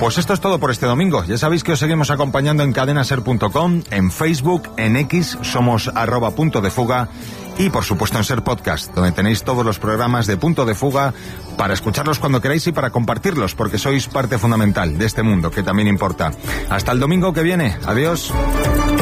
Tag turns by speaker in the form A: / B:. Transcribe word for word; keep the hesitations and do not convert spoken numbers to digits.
A: Pues esto es todo por este domingo. Ya sabéis que os seguimos acompañando en cadena ser punto com, en Facebook, en X, somos arroba punto de fuga, y por supuesto en Ser Podcast, donde tenéis todos los programas de Punto de Fuga para escucharlos cuando queráis y para compartirlos, porque sois parte fundamental de este mundo que también importa. Hasta el domingo que viene. Adiós.